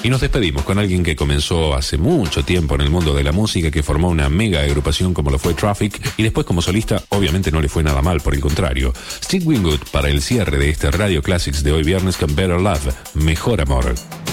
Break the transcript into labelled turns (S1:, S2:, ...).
S1: Y nos despedimos con alguien que comenzó hace mucho tiempo en el mundo de la música, que formó una mega agrupación como lo fue Traffic, y después como solista obviamente no le fue nada mal, por el contrario. Steve Winwood para el cierre de este Radio Classics de hoy viernes con Better Love, Mejor Amor.